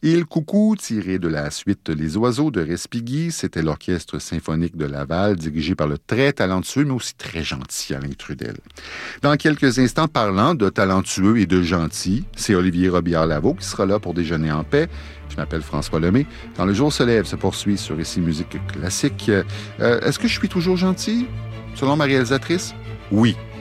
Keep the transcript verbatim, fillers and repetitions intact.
Il Coucou, tiré de la suite Les Oiseaux de Respighi, c'était l'Orchestre symphonique de Laval, dirigé par le très talentueux, mais aussi très gentil Alain Trudel. Dans quelques instants, parlant de talentueux et de gentil, c'est Olivier Robillard-Lavaux qui sera là pour déjeuner en paix. Je m'appelle François Lemay. Quand le jour se lève, se poursuit sur Ici Musique Classique. Euh, est-ce que je suis toujours gentil, selon ma réalisatrice? Oui.